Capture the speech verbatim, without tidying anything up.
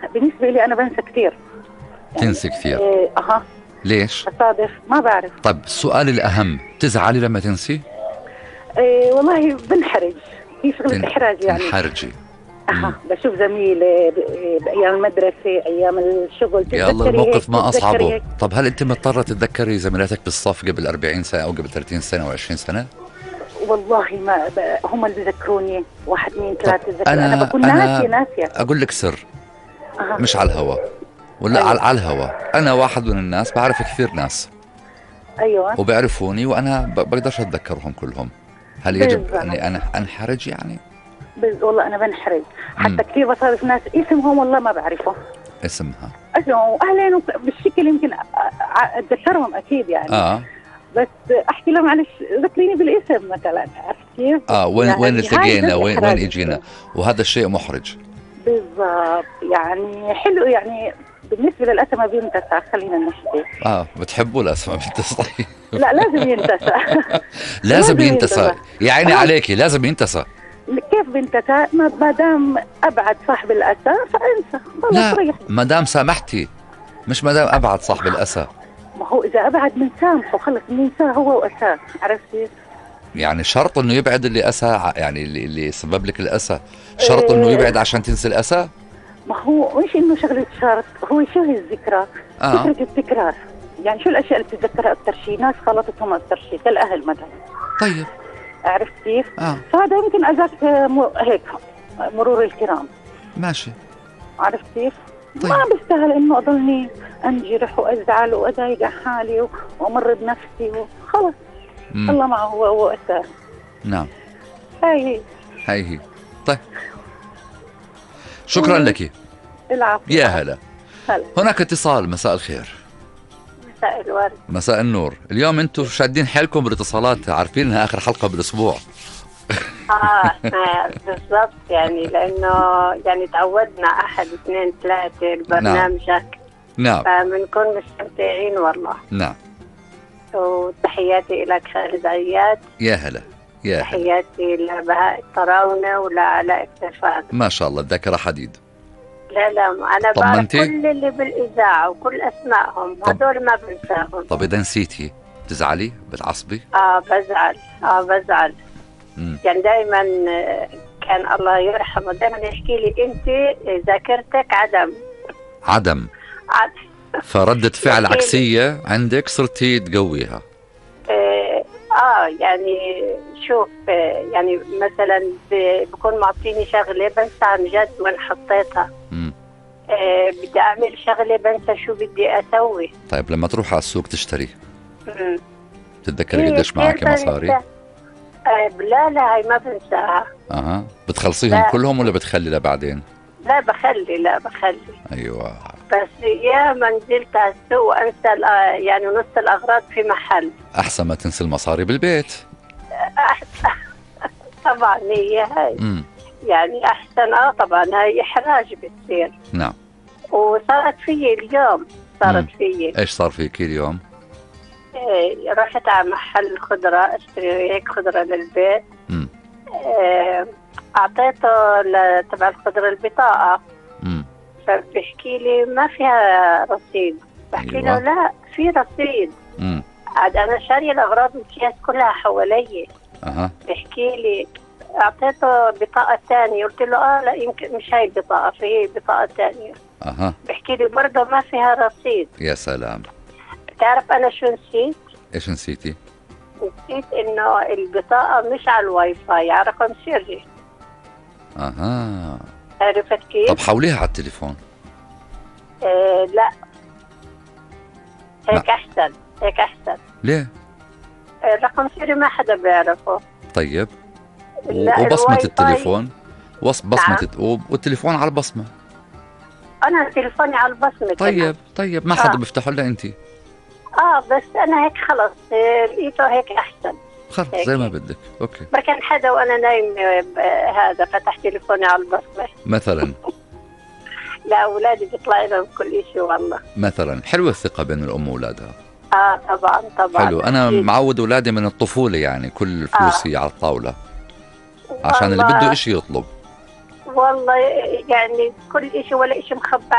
بالنسبة لي أنا بنسى كثير. يعني تنسي كثير؟ إيه أها. ليش؟ أصادف ما بعرف. طب السؤال الأهم، بتزعلي لما تنسي؟ إيه والله بنحرج، في شغلة تن... إحراج يعني. تنحرجي. أها. بشوف زميلي بأيام المدرسة، أيام الشغل، يا الله الموقف ما أصعبه. طب هل أنت مضطرة تتذكري زميلاتك بالصف قبل أربعين سنة أو قبل ثلاثين سنة أو عشرين سنة؟ والله ما ب... هم اللي بيذكروني، واحد اثنين ثلاثة ذكر. أنا, أنا بكون أنا ناسية ناسية. أقول لك سر. أه. مش على الهوا ولا أيوة. على الهوا. أنا واحد من الناس بعرف كثير ناس. أيوة. وبيعرفوني وأنا بقدرش أتذكرهم كلهم. هل يجب بالزبط. أني أنا أنحرج يعني؟ بز... والله أنا بنحرج. حتى مم. كثير بصادف ناس اسمهم والله ما بعرفه. اسمها؟ اسمهم أهلين بالشكل يمكن أتذكرهم أكيد يعني. آه. بس احكي له معلش ذكريني بالاسم مثلا، عرفت كيف؟ اه وين يعني وين التقينا وين وين اجينا، وهذا الشيء محرج. بالضبط. يعني حلو يعني بالنسبه للاسماء بينتسى، خلينا نحكي. اه بتحبوا الاسماء بينتسى؟ لا لازم ينتسى. لازم ينتسى يا عيني عليكي، لازم ينتسى. كيف بينتسى؟ ما دام ابعد صاحب الاسى فانسى. لا ما دام سامحتي، مش ما دام ابعد صاحب الاسى. ما هو إذا أبعد من سامحه خلص بننساه هو وأساه، عرفت كيف؟ يعني شرط إنه يبعد اللي أسى، يعني اللي, اللي سبب لك الأسى، شرط إنه يبعد عشان تنسي الأسى؟ ما هو مش إنه شغلة شرط، هو شو هي الذكرى؟ آه. فكرة التكرار. يعني شو الأشياء اللي بتتذكرها أكثر شيء؟ ناس خلطتهم أكثر شيء كالأهل مثلا. طيب. عرفت كيف؟ آه. فهذا يمكن أذاك هيك مرور الكرام. ماشي. عرفت كيف؟ طيب. ما بيستاهل انه اضلني انجرح وازعل واضايق حالي وامرض نفسي وخلص. مم. الله معه هو واساه. نعم. هاي هي هاي هي. طيب شكرا مم. لك. العفو. يا هلا. هلا. هناك اتصال. مساء الخير. مساء الورد. مساء النور. اليوم انتم شادين حيلكم بالاتصالات، عارفين انها اخر حلقة بالاسبوع. اه بالضبط، يعني لانه يعني تعودنا احد اثنين ثلاثة برنامجك. نعم. فبنكون مستمتعين والله. نعم. وتحياتي لك خالد عياد. يا هلا. يا هلا. تحياتي لبهاء الطراونة ولعلاء اكتفاء. ما شاء الله الذاكرة حديد. لا لا انا بعرف كل اللي بالاذاعة وكل اسمائهم، هذول ما بنساهم. طب اذا نسيتي بتزعلي؟ بتعصبي؟ اه بزعل اه بزعل. مم. يعني دائما كان الله يرحمه دائما يحكي لي انت ذاكرتك عدم عدم عدم فردة فعل عكسية عندك صرتي تقويها. اه, آه يعني شوف يعني مثلا بكون معطيني شغلة بنسى عن جد وين حطيتها. آه بدي اعمل شغلة بنسى شو بدي اسوي. طيب لما تروح على السوق تشتري مم. تتذكري قديش معك مصاري؟ آه لا لا هاي ما بنساها. اها بتخلصيهم لا. كلهم ولا بتخلي لبعدين؟ لا بخلي لا بخلي. ايوه. بس يا ما نزلت على السوق وانسى يعني نص الاغراض في محل. احسن ما تنسي المصاري بالبيت. احسن طبعا هي هاي. مم. يعني احسن اه طبعا هاي احراج بتصير. نعم. وصارت في اليوم صارت في. ايش صار فيك اليوم؟ إيه رحت على محل خضرة اشتري هيك خضرة للبيت. امم إيه اعطيته تبع الخضرة البطاقة. امم فبيحكي لي ما فيها رصيد. بحكي أيوة. له لا في رصيد. امم عاد انا شاريه الاغراض والكياس كلها حوالي. اها بيحكي لي اعطيته بطاقة ثانية، قلت له اه لا يمكن مش هاي البطاقة، في بطاقة ثانية. اها بيحكي لي برضه ما فيها رصيد. يا سلام. تعرف انا شو نسيت؟ ايش نسيتي؟ نسيت انه البطاقة مش على الواي فاي، على رقم سري. اها عرفت كيف؟ طب حوليها على التليفون. إيه لا هيك لا. احسن هيك احسن. ليه؟ الرقم سري ما حدا بيعرفه. طيب وبصمة التليفون وص بصمة نعم. الت... والتليفون على البصمة. أنا تليفوني على البصمة. طيب كمان. طيب ما حدا آه. بيفتحه إلا أنت. آه بس أنا هيك خلص لقيته هيك أحسن. خلص زي ما بدك. أوكي. ما كان حدا وأنا نايم هذا فتح تليفوني على البصمة. مثلا. لا أولادي بيطلع لهم كل شيء والله. مثلا حلوة الثقة بين الأم وأولادها. آه طبعا طبعا. حلو. أنا إيه. معود أولادي من الطفولة يعني كل فلوسي آه. على الطاولة. عشان اللي بده إشي يطلب. والله يعني كل إشي ولا إشي مخبى